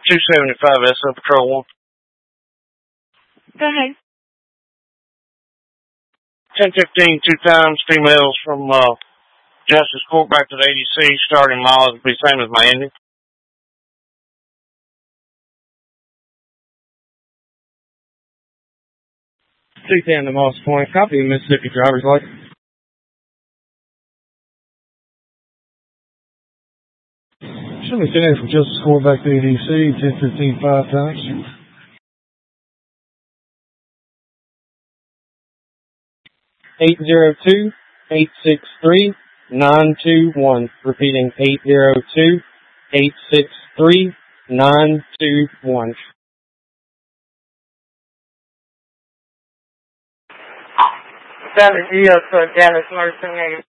275 SL Patrol 1. Go ahead. 1015, 2 times, females from Justice Court back to the ADC. Starting mileage will be the same as my ending. 210 to Moss Point. Copy Mississippi driver's license. Show me sending from Justice Court back to ADC. 1015, 5 times. 802-863-921. Repeating 802-863-921. That is EOS Dallas Nursing